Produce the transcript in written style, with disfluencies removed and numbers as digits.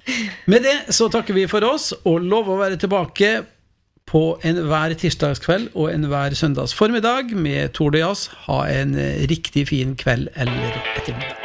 Med det så takker vi for oss, og lover å være tilbake på en hver tirsdagskveld og en hver søndags formiddag med Tord og Jas. Ha en riktig fin kveld eller ettermiddag.